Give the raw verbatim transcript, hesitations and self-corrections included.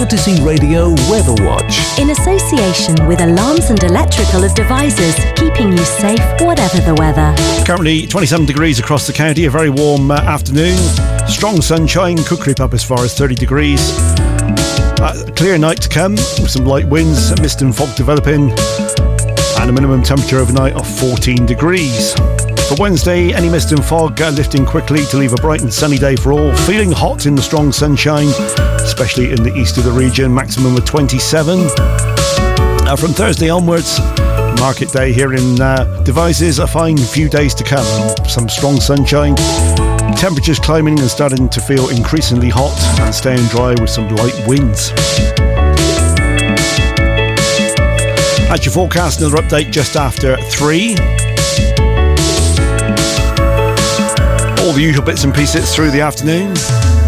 Odyssey Radio Weather Watch. In association with Alarms and Electrical Devices, keeping you safe whatever the weather. Currently twenty-seven degrees across the county, a very warm uh, afternoon. Strong sunshine, could creep up as far as thirty degrees. Uh, a clear night to come with some light winds, mist and fog developing, and a minimum temperature overnight of fourteen degrees. For Wednesday, any mist and fog uh, lifting quickly to leave a bright and sunny day for all. Feeling hot in the strong sunshine, especially in the east of the region, maximum of twenty-seven. Uh, from Thursday onwards, market day here in uh, Devizes, a fine few days to come. Some strong sunshine, temperatures climbing and starting to feel increasingly hot and staying dry with some light winds. That's your forecast, another update just after three. All the usual bits and pieces through the afternoon.